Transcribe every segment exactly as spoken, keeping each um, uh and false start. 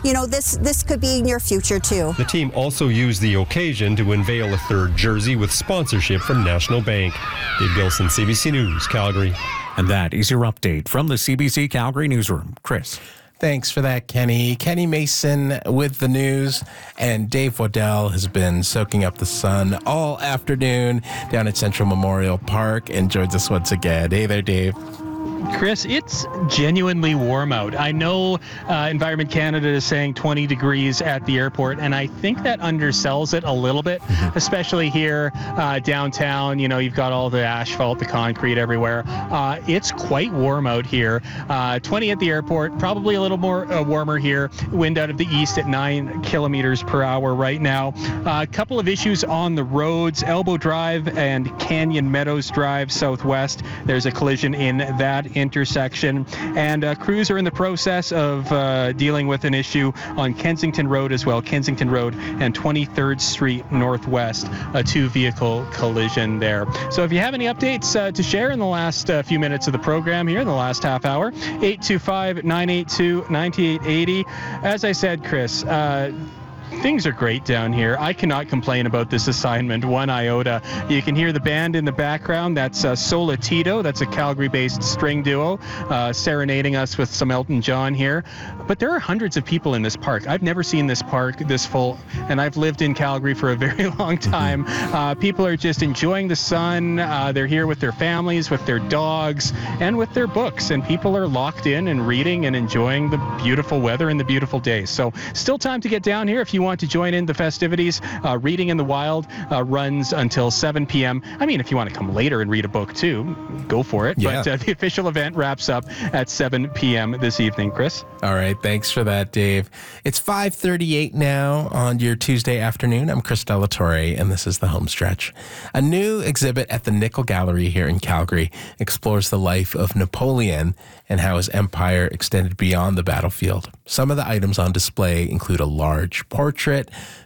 you know, this, this could be in your future too. The team also used the occasion to unveil a third jersey with sponsorship from National Bank. Dave Gilson, C B C News, Calgary. And that is your update from the C B C Calgary newsroom. Chris. Thanks for that, Kenny. Kenny Mason with the news. And Dave Waddell has been soaking up the sun all afternoon down at Central Memorial Park and joins us once again. Hey there, Dave. Chris, it's genuinely warm out. I know uh, Environment Canada is saying twenty degrees at the airport, and I think that undersells it a little bit, mm-hmm. especially here uh, downtown. You know, you've got all the asphalt, the concrete everywhere. Uh, it's quite warm out here. Uh, twenty at the airport, probably a little more uh, warmer here. Wind out of the east at nine kilometers per hour right now. A uh, couple of issues on the roads. Elbow Drive and Canyon Meadows Drive southwest. There's a collision in that intersection, and uh, crews are in the process of uh, dealing with an issue on Kensington Road as well. Kensington Road and twenty-third Street Northwest, a two-vehicle collision there. So if you have any updates uh, to share in the last uh, few minutes of the program here in the last half hour, eight two five, nine eight two, nine eight eight zero. As I said, Chris, uh, things are great down here. I cannot complain about this assignment one iota. You can hear the band in the background. That's uh, Solatito. That's a Calgary-based string duo uh, serenading us with some Elton John here. But there are hundreds of people in this park. I've never seen this park this full, and I've lived in Calgary for a very long time. Uh, people are just enjoying the sun. Uh, they're here with their families, with their dogs, and with their books. And people are locked in and reading and enjoying the beautiful weather and the beautiful days. So still time to get down here if you want to join in the festivities. Uh, Reading in the Wild uh, runs until seven p.m. I mean, if you want to come later and read a book too, go for it. Yeah. But uh, the official event wraps up at seven p.m. this evening, Chris. All right. Thanks for that, Dave. It's five thirty-eight now on your Tuesday afternoon. I'm Chris Delatorre, and this is The Home Stretch. A new exhibit at the Nickel Gallery here in Calgary explores the life of Napoleon and how his empire extended beyond the battlefield. Some of the items on display include a large portrait,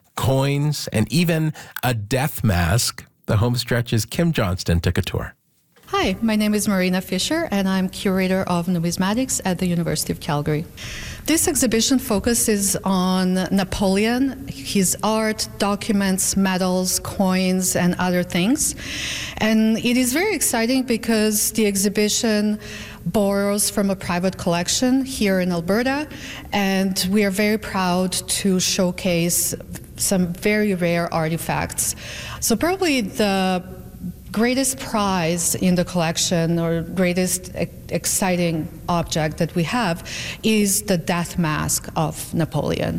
coins, and even a death mask. The Home Stretch's Kim Johnston took a tour. Hi, my name is Marina Fisher, and I'm curator of numismatics at the University of Calgary. This exhibition focuses on Napoleon, his art, documents, medals, coins, and other things. And it is very exciting because the exhibition borrows from a private collection here in Alberta, and we are very proud to showcase some very rare artifacts. So probably the greatest prize in the collection, or greatest e- exciting object that we have, is the death mask of Napoleon.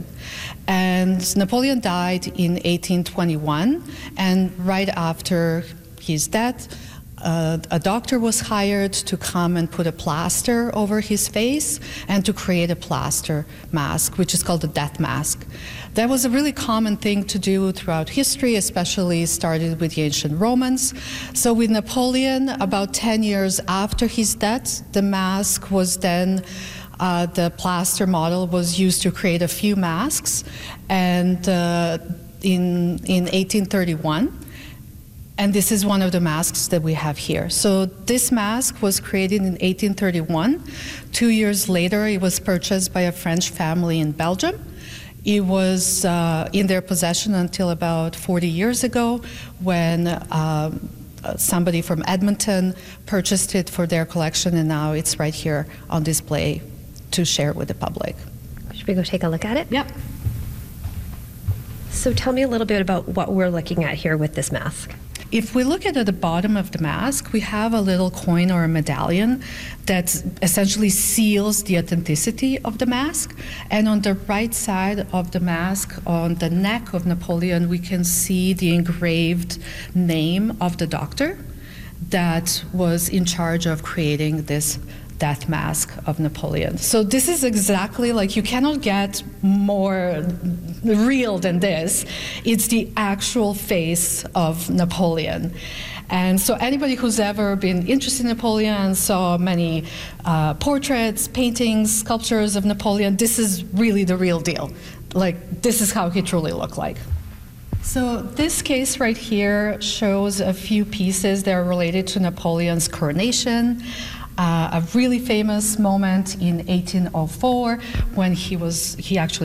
And Napoleon died in eighteen twenty-one, and right after his death, Uh, a doctor was hired to come and put a plaster over his face and to create a plaster mask, which is called the death mask. That was a really common thing to do throughout history, especially started with the ancient Romans. So with Napoleon, about ten years after his death, the mask was then, uh, the plaster model was used to create a few masks. And uh, in, in eighteen thirty-one, and this is one of the masks that we have here. So this mask was created in eighteen thirty-one. Two years later, it was purchased by a French family in Belgium. It was uh, in their possession until about forty years ago, when uh, somebody from Edmonton purchased it for their collection, and now it's right here on display to share with the public. Should we go take a look at it? Yep. So tell me a little bit about what we're looking at here with this mask. If we look at the bottom of the mask, we have a little coin or a medallion that essentially seals the authenticity of the mask. And on the right side of the mask, on the neck of Napoleon, we can see the engraved name of the doctor that was in charge of creating this death mask of Napoleon. So this is exactly like, you cannot get more real than this. It's the actual face of Napoleon. And so anybody who's ever been interested in Napoleon, saw many uh, portraits, paintings, sculptures of Napoleon, this is really the real deal. Like, this is how he truly looked like. So this case right here shows a few pieces that are related to Napoleon's coronation. Uh, a really famous moment in eighteen oh four when he was, he actually